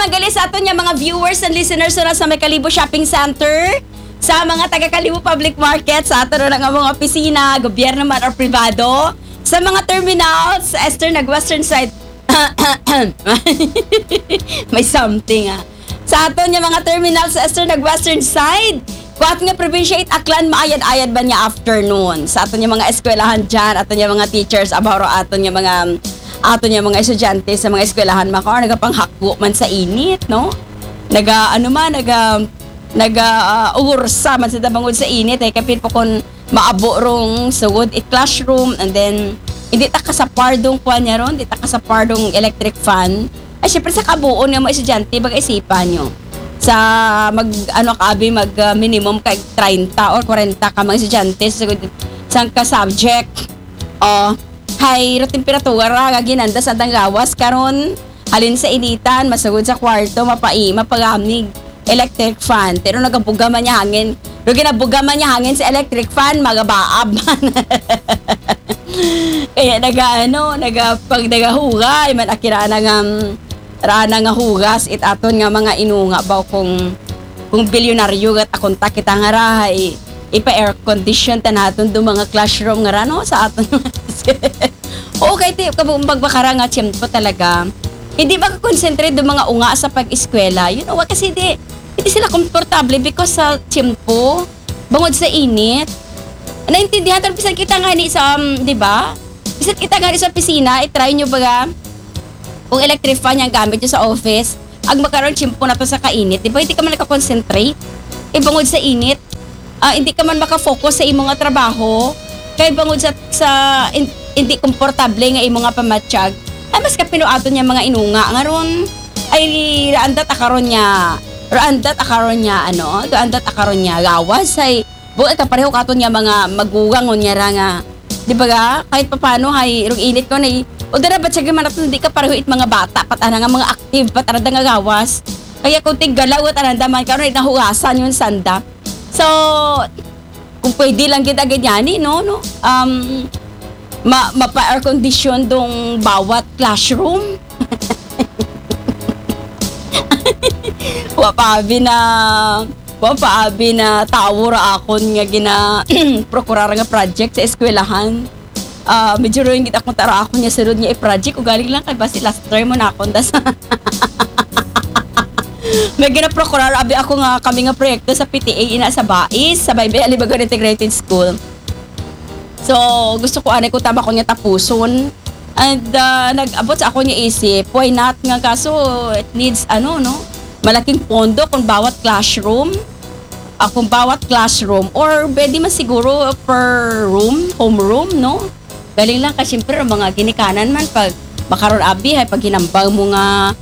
magali sa aton nga mga viewers and listeners na sa May Kalibo Shopping Center, sa mga taga Kalibo Public Market, sa aton na nga mga opisina, gobyerno man or privado, sa mga terminals, sa Eastern ag Western side. May something Sa aton nga mga terminals sa Eastern ag Western side, kuat nga probinsya Aklan maayad-ayad ba niya afternoon. Sa aton nga mga eskwelahan dyan, aton nga mga teachers, abaro aton nga mga estudyante sa mga eskwelahan maka nagapanghakbo man sa init, no? Ursa man sa tabangod sa init kapit po kon maabo rong sugod classroom, and then hindi ta kasapardong kuan niya ron, hindi ta kasapardong electric fan. Ay syempre sa kabuon nga mga estudyante mag-isipan nyo sa minimum kay 30 or 40 ka mga estudyante sa ka subject high temperatura nga ginanda sa gawas karon halin sa initan masugod sa kwarto mapagamig electric fan pero nagabuga man niya hangin pero ginabuga man niya hangin sa electric fan magabaab man kaya nagahugay man akira rana nga hugas aton nga mga inunga baw kung bilyonaryo gat akonta kita nga rahay ipa-air condition tanaton do mga classroom nga rano sa aton. Okay, bagbakara nga tiyempo talaga. Hindi makakonsentrate do mga unga sa pag-eskwela. You know what? Kasi hindi sila komportable because sa tiyempo, bangod sa init. Naintindihan, pero bisan kita nga ni sa, di ba? Bisan kita nga ni sa opisina, itry nyo baga kung electric fan yung gamit nyo sa office, ag makaroon tiyempo na to sa kainit. Di ba? Hindi ka man nakakonsentrate. Bangod sa init. Hindi ka man makafocus sa imong nga trabaho kay bangod sa hindi komportable nga imong nga pamatsyag ay mas kapinuaton niya mga inunga ngaron ay raandat akaron niya gawas ay buot ka pareho katon niya mga magugang niya ra nga di ba ga kahit papaano hay rug init ko nay o dara ba siya man hindi ka pareho mga bata patana nga mga active patara nga gawas kaya kung tigalaw at ananda karon ay nahugasan yung sanda. So, kung pwede lang kita ganyanin, mapa-air condition dong bawat classroom. Wapaabi na tawura akon nga prokurar nga project sa eskwelahan. Medyo rin kita kung tara ako niya sunod niya i-project. Ugaling lang kay basi last term mo na akong dasa. May gina-procurar abi ako nga kami nga proyekto sa PTA ina sa Bais sa Baybay Alibagan Integrated School. So gusto ko ko tama ko niya tapuson and nag-abot sa ako niya isip why not nga kaso it needs malaking pondo kung bawat classroom or pwede man siguro per room, homeroom, no? Galing lang kasi syempre mga ginikanan man pag makaroon abi hay pag hinambang mo nga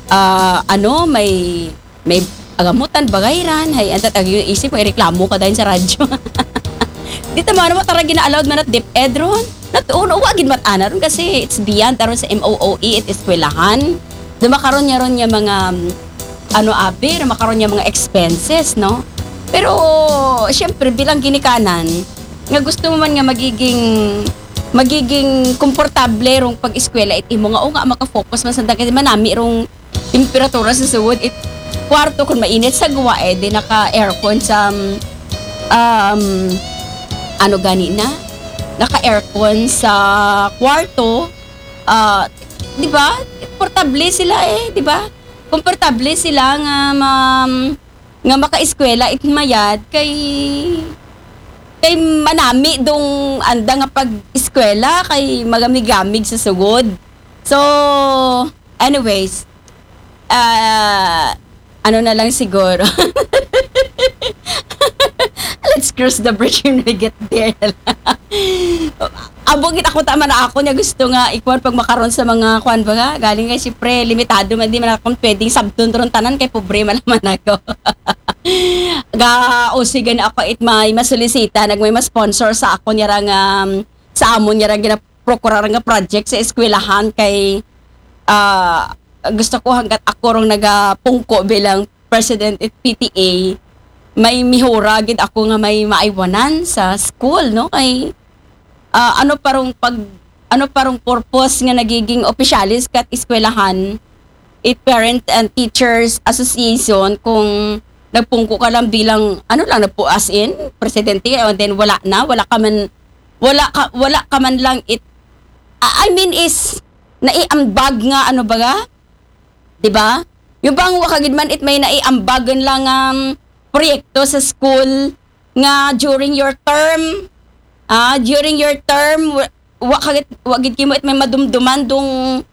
may agamutan bagayran hay antat ag isip mo ireklamo ka dahil sa radyo. Dito man mo tara gina-allowed man at DepEd ron. Natuno wagin mat-ana ron kasi it's beyond taron sa MOOE it eskwelahan. Dumakaron niya ron yung mga makaroon niya mga expenses, no? Pero syempre bilang ginikanan nga gusto mo man nga magiging komportable rong pag-eskwela imo nga maka-focus man sa kasi manami rong temperatura sa suwod kwarto kung mainit sa gawa di naka-aircon sa naka-aircon sa kwarto di ba? Komportable sila di ba? Komportable sila nga maka-eskwela mayad kay manami dong anda nga pag-eskwela kay magamig-gamig sa sugod. So anyways, na lang siguro. Let's cross the bridge when we get there. Abogit ako tama na ako niya gusto nga ikuan pag makaroon sa mga kuan ba nga galing kay siyempre limitado man di man akong pwedeng sabtun tanan kay pobre man ako. Sige na ako may masulisita may ma-sponsor sa ako niya nga sa amon niya gina-procurar nga project sa eskwelahan kay gusto ko hanggat ako rong nagapungko bilang president at PTA may mihura gid ako nga may maaywanan sa school no kay ano parong purpose nga nagiging opisyalis kat eskwelahan it Parent and Teachers Association kung nagpungko ka lang bilang nagpo as in presidente and then wala ka man lang I mean is naiambag nga baga 'di ba? Yung bang wakagid man may naiambagan lang proyekto sa school nga during your term wagid kimo may madumduman dong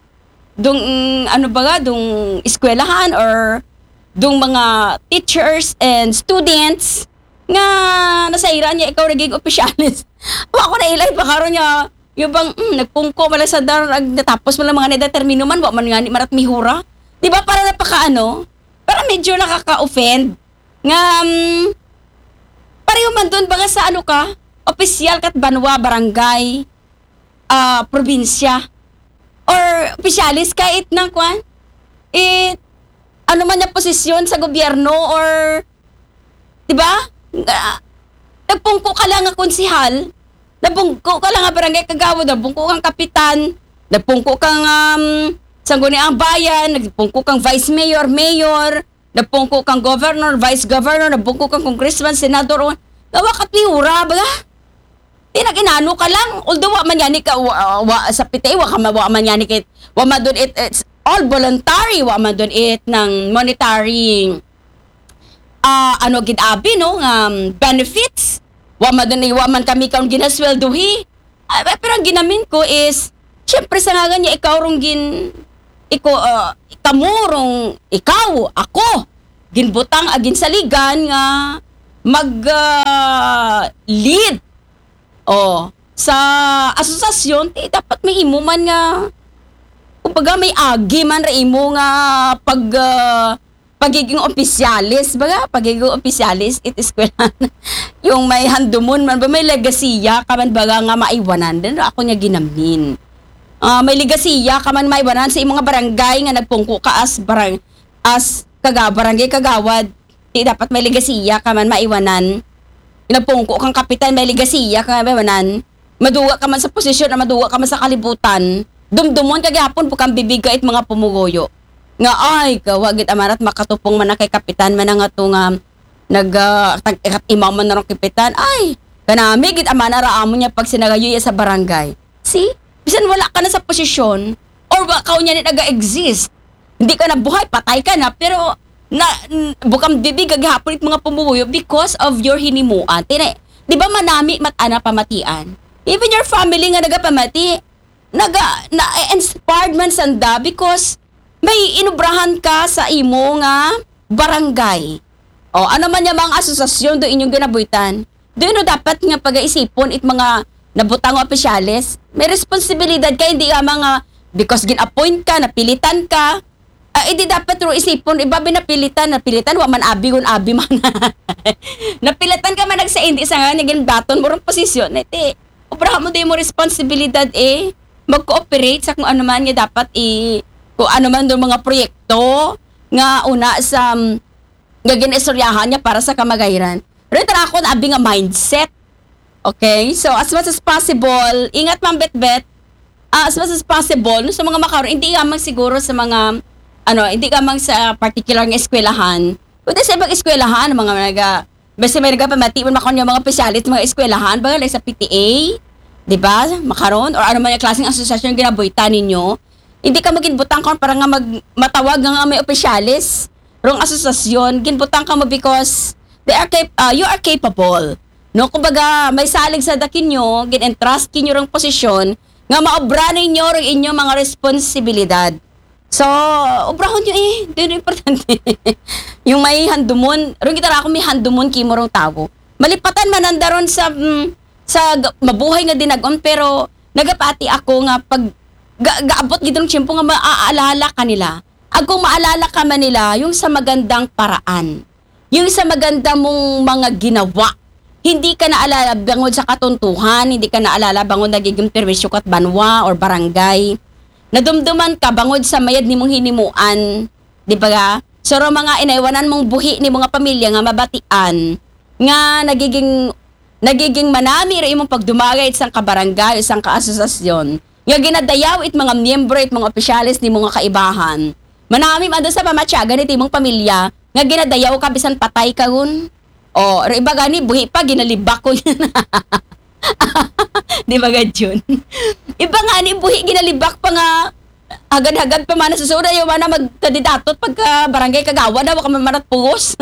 eskwelahan or dong mga teachers and students nga nasairan niya ikaw naging opisyalis. Wa ko na ilay pa karon niya yung bang nagpungko pala sa darag natapos mo lang mga nedetermino man wa man nga ni marat mihura. Di ba para para medyo nakaka-offend nga pareho man doon baga sa opisyal kat banwa barangay probinsya or opisyalis kahit ng kwan man niya posisyon sa gobyerno or 'di ba? Nagpungko ka lang nga konsihal, nagpungko ka lang nga barangay kagawad, nagpungko kang kapitan, nagpungko kang sangguniang bayan, nagpungko kang vice mayor, nagpungko kang governor, vice governor, nagpungko kang congressman, senador, gawa ka piura baga. Tinaginano ka lang, although wa man yani ka sa pitay wa man yani kit wa man dun it's all voluntary, wa man dun ng monetary gid-abi no benefits, wa man kami kaon ginasweldohi. Pero ang ginamin ko is syempre sa nga niya ikaw rong ikaw ako ginbutang agin saligan nga lead sa asosasyon dapat may imo man nga kumbaga may agi man ra imo nga pagiging opisyalis pagiging opisyalis it is yung may handumon man ba may legasiya ka man baga nga maiwanan din ako niya ginamin may legasiya ka man maiwanan sa imong barangay nga nagpungko ka as barangay kagawad dapat may legasiya ka man maiwanan. Nagpungko kang kapitan, may ligasiya ka manan. Maduwa ka man sa posisyon, maduwa ka man sa kalibutan. Dumdumon kagihapon po kang bibigay it mga pumugoyo. Nga ay, kawagit amarat makatupong man na kay kapitan man nga ito nga imaw man na rin kapitan. Ay, kanami, git amana raamo niya pag sinagayo sa barangay. See? Bisan wala ka na sa posisyon or baka niya nag-exist. Hindi ka na buhay, patay ka na, pero bukang bibig kagihapon it mga pumubuyo because of your hinimuan. Di ba manami matana pamatian? Even your family nga nagapamati, na-inspired man sanda because may inubrahan ka sa imo nga barangay. Ano man yung mga asosasyon do inyong ginabuitan. Doon dapat nga pag-aisipon it mga nabutang opisyalis. May responsibilidad ka, hindi ka mga because gin-appoint ka, napilitan ka. Hindi dapat ro isipon iba napilitan wa man abi man napilitan ka man nagsa hindi sa nga naging daton mo rong posisyon obra mo di mo responsibilidad mag-cooperate sa kung ano man nga dapat kung ano man do mga proyekto nga una sa nga ginistoryahan niya para sa kamagayran pero tara ako na abi nga mindset okay so as much as possible ingat man bet as much as possible sa mga makaroon hindi lamang siguro sa mga hindi ka mang sa particular nga eskwelahan. Kundi sa ibang eskwelahan, basta may nagapamati mo makon yung mga specialist, mga eskwelahan, baga like sa PTA, di ba? Makaroon, or ano man yung klaseng asosasyon ginabuitan ninyo. Hindi ka maginbutang kon para nga matawag nga may opisyalis. Rong asosasyon, ginbutang ka mo because you are capable. No, kumbaga, may salig sa dakin nyo, gin-entrust kinyo rong posisyon, nga maobra ninyo rong inyong mga responsibilidad. So, obrahon nyo doon importante. Yung may handumon, rin kita ako may handumon kimo rong tao. Malipatan man nandaron sa mabuhay nga dinagon, pero nagapati ako nga pag gaabot gitong tiyempo nga maaalala ka nila. Agkong maalala ka man nila, yung sa magandang paraan. Yung sa maganda mong mga ginawa. Hindi ka naalala bangod sa katuntuhan, hindi ka naalala bangod nagiging perwisyo kat banwa or barangay. Nadumduman ka bangod sa mayad ni mong hinimuan, di ba ga? So mga inaiwanan mong buhi ni mga pamilya nga mabatian, nga nagiging manami rin imong pagdumagay isang kabarangay, isang kaasosasyon. Nga ginadayaw it mga miyembro it mga opisyalis ni mga kaibahan. Manami man doon sa pamatyaga ni timong pamilya, nga ginadayaw ka bisan patay ka gun. O, iba gani, buhi pa, ginalibak ko yun. Di ba yun? Iba nga ni buhi, ginalibak pa nga, hagad-hagad pa man nasusunod, yung mana magkandidatot pagka barangay kagawa na, waka mamanat pugos.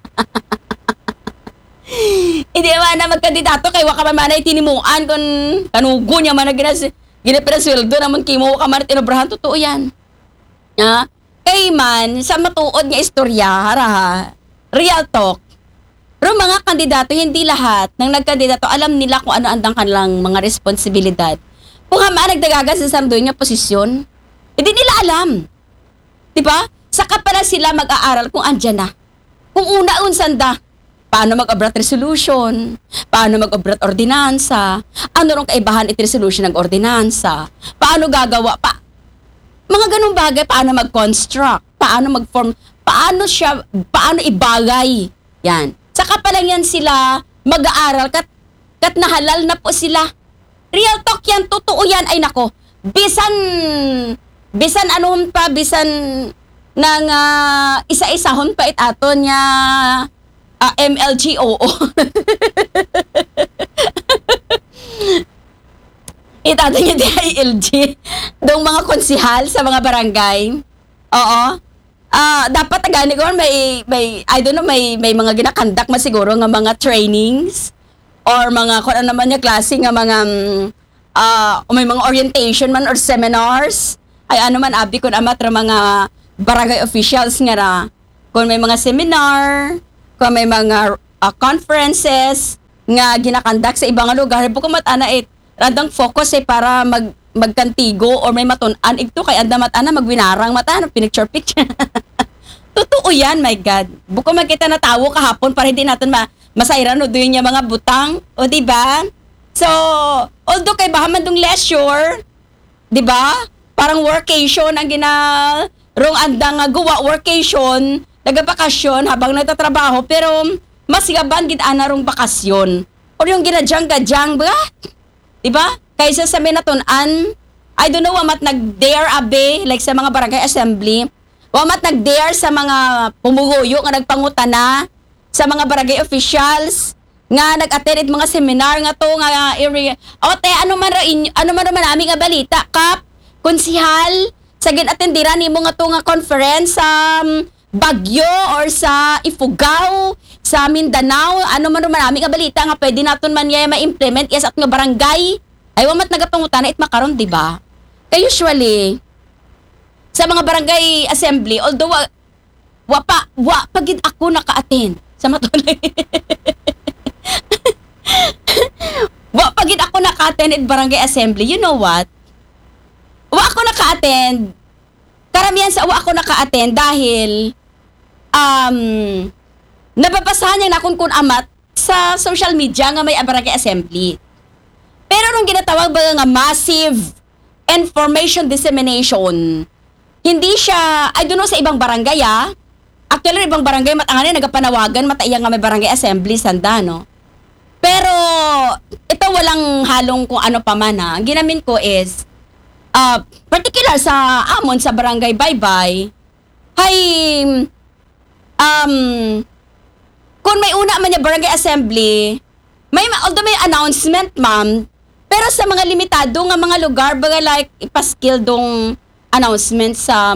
Hindi man na magkandidato kay waka man ay tinimuan kung kanugo niya man na ginapirasweldo naman kimo ka man tinobrahan totoo yan. Kay man sa matuod nga istorya haraha real talk. Pero mga kandidato hindi lahat ng nagkandidato alam nila kung ano andang kanilang mga responsibilidad. Kung hamaan nagdagagan sa samdoy nga posisyon, hindi nila alam. 'Di ba? Saka pala sila mag-aaral kung andyan na. Kung una-unsan da paano mag-abrat resolution? Paano mag-abrat ordinansa? Ano rong kaibahan iti resolution ng ordinansa? Paano gagawa pa? Mga ganung bagay, paano mag-construct? Paano mag-form? Paano ibagay? Yan. Saka pa lang yan sila mag-aaral kat nahalal na po sila. Real talk yan, totoo yan. Ay nako, bisan anuhon pa, bisan nang isa-isahon pa itaton niya MLGOO. Itato niya di ILG. Dong mga konsihal sa mga barangay. Oo. Dapat agani ko may I don't know, may mga ginakandak man siguro nga mga trainings or mga kung ano naman niya klase nga mga may mga orientation man or seminars. Ay ano man abi kun amat ra mga barangay officials nga ra. Kung may mga seminar, kung may mga conferences nga ginakandak sa ibang lugar, buko matana randang focus para magkantigo or may matun-an ito kay anda matana magwinarang matana picture. Totoo yan, my God. Buko magkita na tawo kahapon para hindi natin masayran o doon niya mga butang, o di ba? So, although kay bahaman dong leisure, di ba? Parang workation ang rong andang guwa workation, nagabakasyon habang nagtatrabaho, pero mas gaban gid ana rong bakasyon. O yung ginadyang-gadyang ba? Diba? Kaysa sa minatun-an, I don't know, wamat nag-dare abe, like sa mga barangay assembly, wamat nag-dare sa mga pumuguyo nga nagpangutana, sa mga barangay officials, nga nag-attend mga seminar nga to, nga area. O te, ano man naman namin nga balita, kap, konsihal, sa gin-attendiran nimo nga to nga conference sa Baguio or sa Ifugao, sa Mindanao, ano man namin nga balita nga pwede naton man niya ma-implement yes at nga barangay. Ay wamat nagapangutan it makaron, di ba? Kaya usually sa mga barangay assembly, although wa pagid ako naka-attend sa matulay. Wa pagid ako naka-attend at barangay assembly. You know what? Wa ako naka-attend. Karamihan sa wa ako naka-attend dahil nababasahan niya na kun amat sa social media nga may barangay assembly. Pero nung ginatawag ba nga massive information dissemination, hindi siya, I don't know sa ibang barangay Actually, ibang barangay matanganin nagapanawagan matayang nga may barangay assembly sanda, no? Pero ito walang halong kung ano pa man Ang ginamin ko is particular sa amon sa barangay Baybay, kung may una man niya barangay assembly, although may announcement, ma'am, pero sa mga limitado nga mga lugar, baga like ipaskill dong announcement sa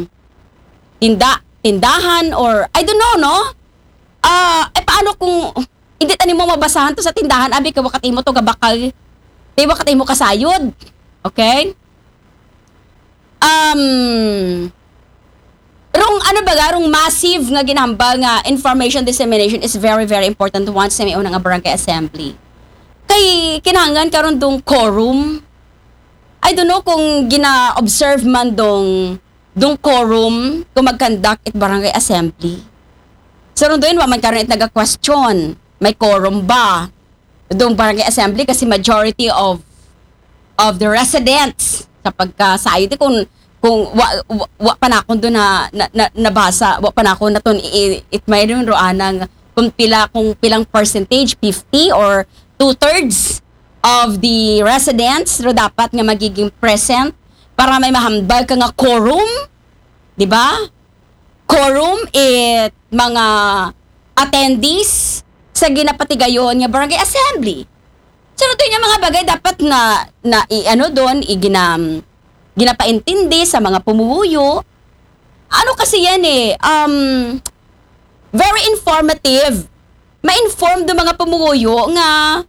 tindahan or I don't know, no? Paano kung hindi tani mo mabasahan to sa tindahan, abi ka wakati mo to gabakal, wakati mo kasayod. Okay? Rong massive nga ginhamba nga information dissemination is very, very important once sa may unang barangay assembly. Kay kinahanglan karon dong quorum. I don't know kung gina-observe man dong quorum kung mag-conduct it barangay assembly. So ron doon, waman karon it naga-question, may quorum ba dong barangay assembly kasi majority of the residents sa pagkasayod kung wa pa na akong doon na nabasa, wa pa na akong naton it may rin roanang kung pilang percentage, 50 or 2/3 of the residents ro dapat nga magiging present para may mahambal ka nga quorum, di ba? Quorum it mga attendees sa ginapatigayon nga barangay assembly. So ito yung mga bagay dapat na doon ginapaintindi sa mga pumuhuyo. Ano kasi yan very informative. Ma-inform do mga pumuhuyo nga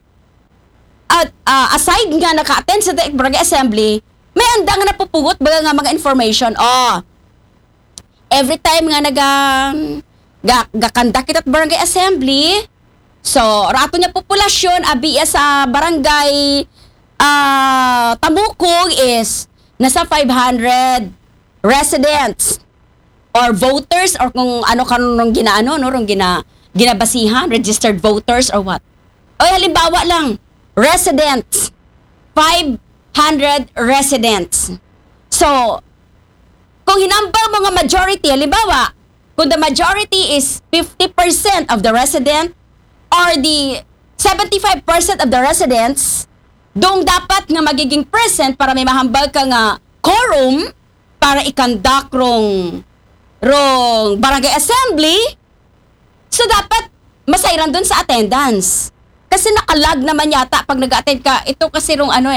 aside nga naka-attend sa barangay assembly, may andang nga napupugot baga nga mga information. Every time nga gakanda kita at barangay assembly, so rato niya populasyon abiya sa barangay Tamukog is nasa 500 residents or voters or kung ano kanong ginabasihan, registered voters or what. O halimbawa lang, residents, 500 residents. So, kung hinambang mga majority, halimbawa, kung the majority is 50% of the resident or the 75% of the residents, dong dapat nga magiging present para may mahambag ka nga quorum para ikandak rong barangay assembly. So dapat masayran dun sa attendance. Kasi nakalag naman yata pag nag-attend ka. Ito kasi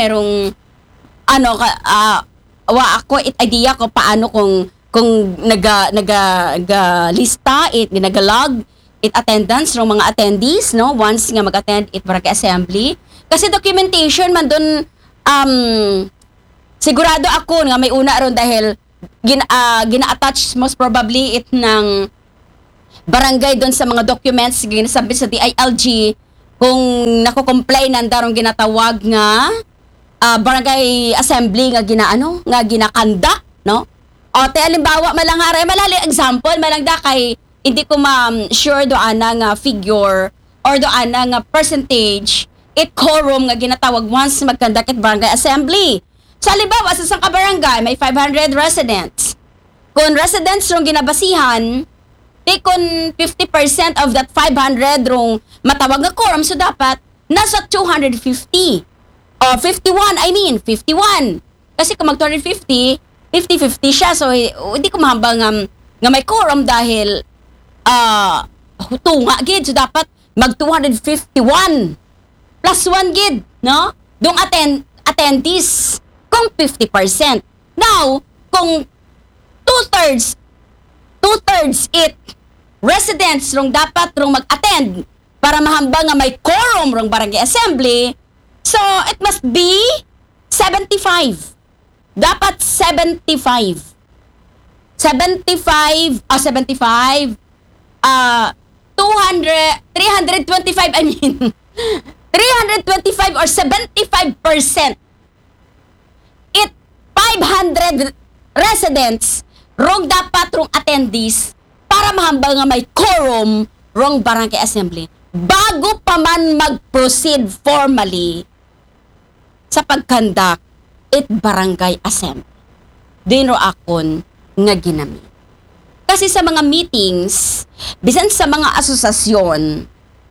ako idea ko paano kung lista nagalag attendance ng mga attendees, no, once nga mag-attend barangay assembly. Kasi documentation man doon, sigurado ako nga may una ron dahil gina-attach most probably ng barangay doon sa mga documents ginasabi sa DILG kung nako-comply nandarong ginatawag nga barangay assembly nga ginakanda, no? O te halimbawa malali example malang da kay hindi ko sure doon nga figure or doon nga percentage quorum nga ginatawag once mag-conduct at barangay assembly. So, halimbawa, sa isang kabarangay, may 500 residents. Kung residents rong ginabasihan, kung 50% of that 500 rong matawag na quorum, so dapat nasa 250. O, 51. Kasi kung mag-250, 50-50 siya. So, hindi ko mahambang nga may quorum dahil tunga, gid. So, dapat mag-251. Plus 1 gid, no? Dong attendees kung 50%. Now, kung two-thirds residents rong dapat rong mag-attend para mahambang nga may quorum rong barangay assembly, so it must be 75. Dapat 75. 325, 325 or 75%. 500 residents rong dapat rong attendees para mahambal nga may quorum rong barangay assembly bago pa man mag-proceed formally sa pagkandak barangay assembly. Dino akon nga ginamit. Kasi sa mga meetings, bisan sa mga asosasyon,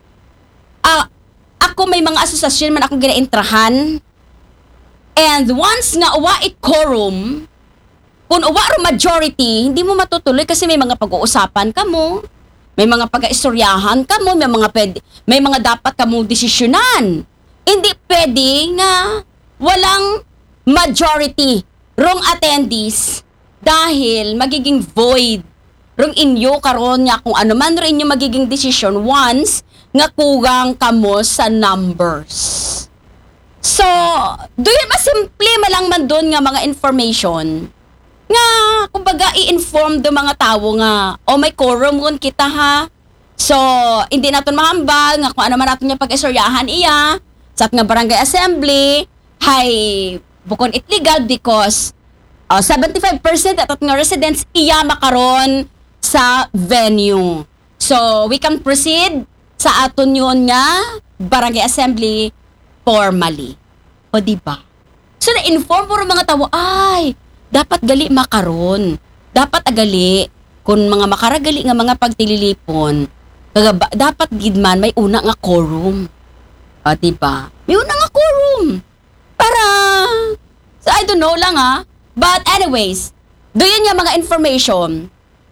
ako may mga asosasyon man akong ginaintrahan. And once nga uwa quorum, kung uwa majority, hindi mo matutuloy kasi may mga pag-uusapan ka mo, may mga pag-istoryahan ka mo, may mga dapat ka mong desisyonan. Hindi pwede nga walang majority rong attendees dahil magiging void rong inyo karon nga kung ano man rin yung magiging desisyon once nga kugang kamo sa numbers. So, doon masimple malang man doon nga mga information nga, kumbaga, i-inform do mga tao nga, may quorum ngun kita ha. So, hindi natin mahambal nga kung ano man natin yung pag-isoryahan iya sa nga barangay assembly, hay, bukon it legal because 75% at nga residents iya makaron sa venue. So, we can proceed sa aton yun nga barangay assembly formally. O diba? So, na-inform po mga tao, ay, dapat gali makaron. Dapat agali, kung mga makaragali nga mga pagtililipon, dapat gidman may una nga quorum. O diba? May una nga quorum. Para, so I don't know lang ha. But anyways, doon nga mga information.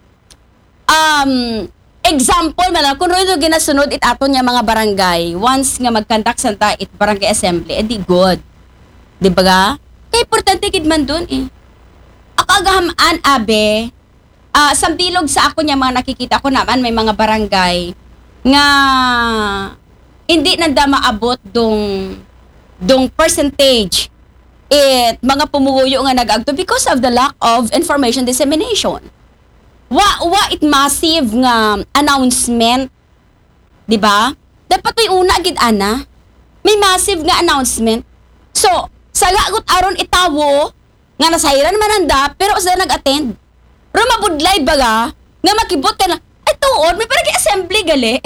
Example man kung rin ginasunod it aton nga mga barangay, once nga magkandak santa it barangay assembly, edi good. Di ba ga? Kaya importante gid man doon eh. Akagahamaan abe, sambilog sa ako niya mga nakikita ko naman may mga barangay nga hindi nanda maabot dong percentage it mga pumuguyo nga nag-agto because of the lack of information dissemination. Wa it massive nga announcement, di ba? Dapat may una gid ana. May massive nga announcement. So, sa lagot aron itawo nga nasayran man anda pero sa nag-attend. Pero mabudlay baga nga makibot ka na ay tuod may parang assembly gali.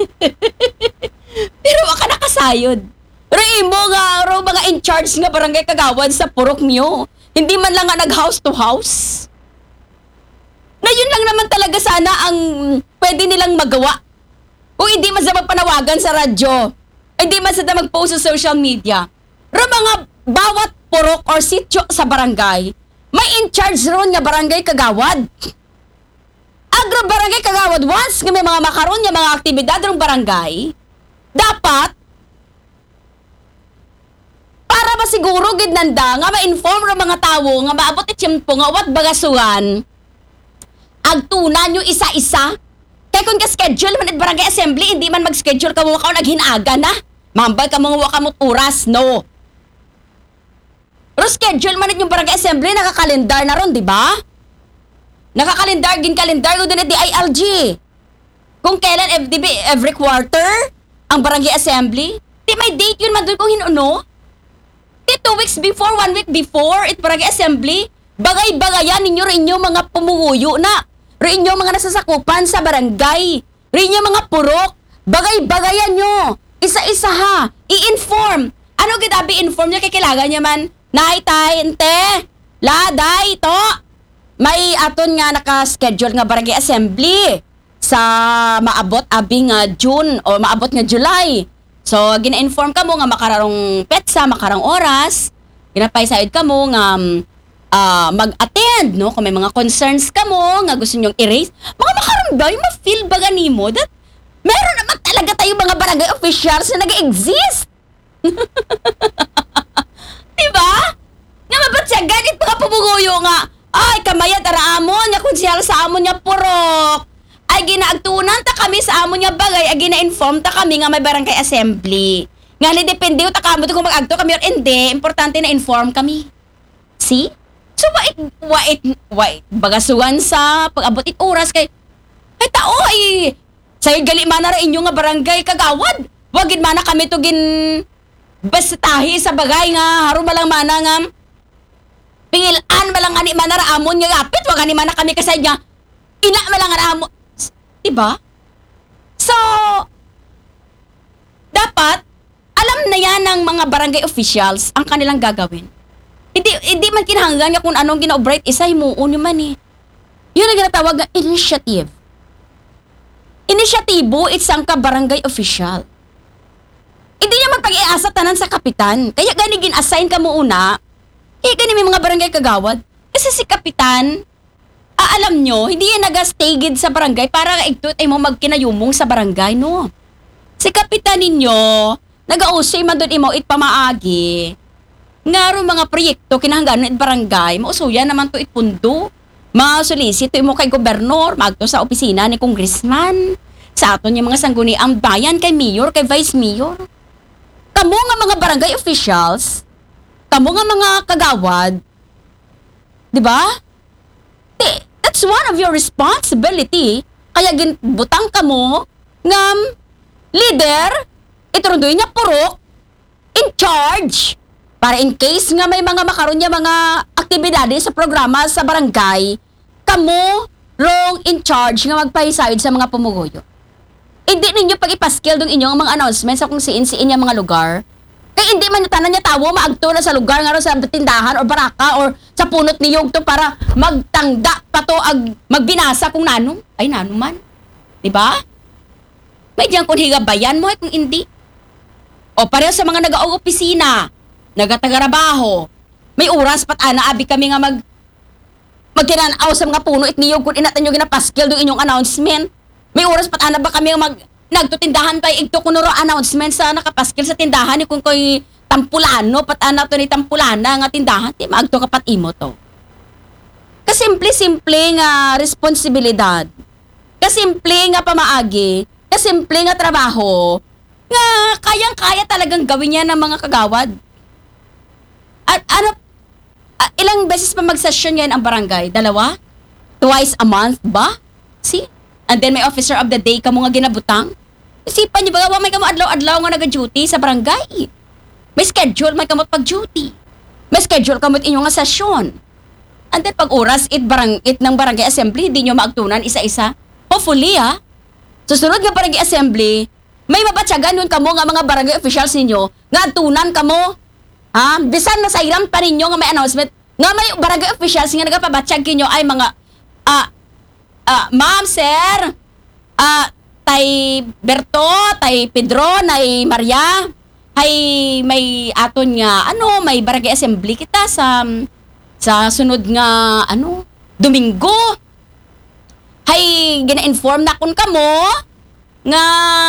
Pero waka nakasayod. Pero imo nga ro mga in charge nga barangay kagawad sa purok niyo. Hindi man lang nga nag house to house. Na yun lang naman talaga sana ang pwede nilang magawa. Kung hindi man sa magpanawagan sa radyo, hindi man sa mag-post sa social media. Pero mga bawat purok or sityo sa barangay, may in charge ron nga barangay kagawad. Agro barangay kagawad, once nga may mga makaroon nga mga aktibidad ng barangay, dapat para masiguro gid nanda nga ma-inform ra mga tawo nga maabot it tiyempo nga wat bagasuhan agtunan nyo isa-isa kay kung ka-schedule man it barangay assembly hindi man mag-schedule ka mo ka naghinaga na mambal ka mga wakamot oras no pero schedule man it yung barangay assembly nakakalendar na ron di ba nakakalendar gin kalendar ko din di ILG kung kailan every quarter ang barangay assembly di may date yun man doon kung hinuno. 2 weeks before, 1 week before, it barangay assembly, bagay-bagayan ninyo rin yung mga pumuguyo na. Rin yung mga nasasakupan sa barangay. Rin yung mga purok. Bagay-bagayan nyo. Isa-isa ha. I-inform. Ano gitabi inform nyo? Kikilagan nyo man. Nay, tay, ente. Laday, to. May aton nga naka-schedule nga barangay assembly sa maabot abing June o maabot nga July. So, gina-inform ka mo nga makararong petsa, makarang oras. Ginapay-sayod ka mo nga mag-attend, no? Kung may mga concerns ka mo, nga gusto nyong erase. Mga makarang ba, yung ma-feel ba ganimo? That meron naman talaga tayong mga barangay officials na nag-exist. Diba? Nga mabat siya, ganit mga pumuguyo nga. Ay, kamayat araamon, nga konsyal sa amon niya purok. Ay ginaagtunan ta kami sa amon nga bagay ay gina-inform ta kami nga may barangay assembly. Nga ni depende ta kamo kung mag-agto kami or hindi, importante na inform kami. See? So wait bagasuan sa pag-abot it oras kay tao ay say gali man ra inyo nga barangay kagawad. Wagid man kami to gin bastahi sa bagay nga haron malang mana nga pingilan malang ani man ra amon nga apit wag ani man kami kasay nga ina malang ra amon. Diba? So, dapat, alam na yan ng mga barangay officials ang kanilang gagawin. Hindi man kinahanglan niya kung anong gina-operate, isa himuon man eh. Yun ang ginatawag na initiative. Inisyatibo, isang ka barangay official. Hindi niya magpag-iasa tanan sa kapitan. Kaya gani gin-assign ka mo una, gani may mga barangay kagawad. Kasi si kapitan, alam nyo, hindi yan nag-stay gid sa barangay para igtut ay mo magkinayumong sa barangay, no? Si kapitan ninyo, nag-ausoy man doon imo itpamaagi. Nga ro mga proyekto kinahanglan it barangay, mausuyan naman to itpundo. Masulisito imo kay gobernador, magto sa opisina ni congressman. Sa aton yung mga sangguniang bayan kay mayor, kay vice mayor. Kamo nga mga barangay officials, kamo nga mga kagawad, di ba? That's one of your responsibility. Kaya ginbutang ka mo nga leader, iturundoy niya purok, in charge. Para in case nga may mga makaroon niya mga aktibidades sa programa sa barangay, kamo wrong in charge nga magpahisayod sa mga pumuguyo. Hindi ninyo pag-ipaskill dong inyong mga announcements sa kung siin-siin niya mga lugar. Kaya hindi man tanan niya tawo maagto na sa lugar nga ro sa tindahan or baraka or sa punot niyog to para magtangda pa to magbinasa kung nanong. Ay nanong man. Diba? May diyan kung higabayan mo kung hindi. O pareho sa mga nag-aog opisina, nagatagarabaho, may oras pat ana abi kami nga magkinanaw sa mga puno it niyo kung inatan nyo ginapaskil do inyong announcement. May oras pat ana ba kami nagtutindahan tayo igto kunuro announcement sa nakapaskil sa tindahan ni kung koy tampulano pat ana to ni tampulana nga tindahan ti maagto kapat imo to. Kasimple-simple nga responsibilidad. Kasimple nga pamaagi, kasimple nga trabaho nga kayang-kaya talagang gawin niya ng mga kagawad. At ilang beses pa mag-session ngayon ang barangay? 2? Twice a month ba? See? And then may officer of the day ka mo nga ginabutang. Isipan niyo ba, may kamo adlaw-adlaw nga nag-duty sa barangay. May schedule, may kamot pag-duty. May schedule kamot inyong nga session. And then pag oras, it ng barangay assembly, hindi nyo maagtunan isa-isa. Hopefully, susunod nga barangay assembly, may mabatsagan nun kamo nga mga barangay officials ninyo, nga agtunan kamo. Bisan na sa iram pa ninyo nga may announcement, nga may barangay officials nga nagapabatsag kinyo ay mga, ma'am, sir, tay Berto, tay Pedro, nay Maria, hay may aton nga, may barangay assembly kita sa sunod nga, Domingo. Hay, gina-inform na kun kamo, nga,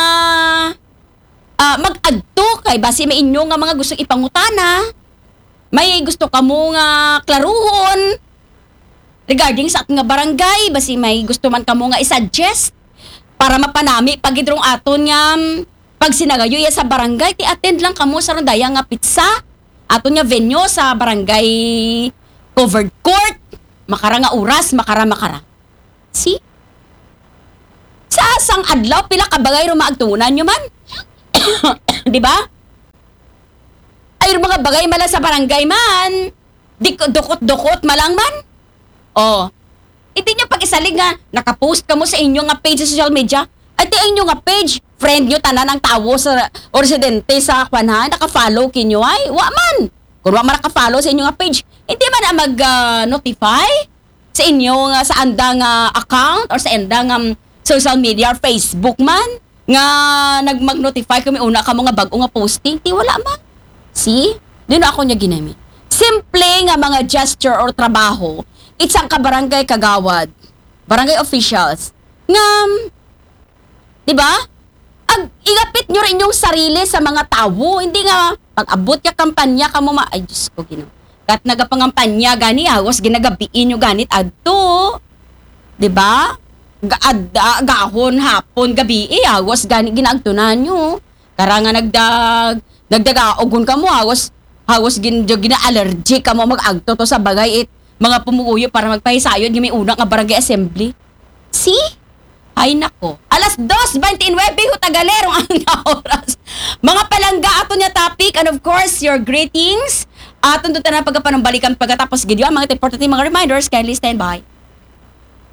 mag-adto kay basi may inyo nga mga gusto ipangutana. May gusto kamo nga klaruhon regarding sa ating nga barangay, basi may gusto man kamo nga i-suggest para mapanami pagidrong aton nga pag sinagayo ya sa barangay, ti-attend lang kamo sa rondaya nga pizza. Aton nga venue sa barangay covered court. Makara nga oras, makara. See? Sa asang adlaw, pila kabagay rumaagtunan nyo man. Di ba? Ay, mga bagay mala sa barangay man. Dukot-dukot malang man. Iti nyo pag-isalig nga, nakapost ka mo sa inyo nga page sa social media. At inyo nga page, friend nyo, tanan ang tawo sa residente sa kwanhan, naka-follow kinyo ay, wa man. Kung wa man naka-follow sa inyo nga page, hindi man na mag-notify sa inyo nga sa andang account or sa andang social media or Facebook man nga nag-notify kami una ka mga bago nga posting, ti wala man. See? Doon ako niya ginamit. Simple nga mga gesture or trabaho, isang kabarangay kagawad, barangay officials, nga, di ba? Igapit nyo rin yung sarili sa mga tao. Hindi nga, pag-abot ka kampanya ka mo ay, Diyos ko, kat nagapangampanya gani, agos ginagabiin nyo ganit adto. Di ba? Gahon, hapon, gabi, agos gani ginagtunan nyo. Kara nga nagdagaogon ka mo, agos gina-allergy ka mo mag-agto to sa bagay mga pumuuyo para magpahisayod yung may unang nga barangay assembly. See? Ay nako. 2:29 hutagalero ang oras. Mga palangga ato niya topic and of course your greetings. Aton doon na pagkapanumbalikan pagkatapos video ang mga important mga reminders. Kindly stand by.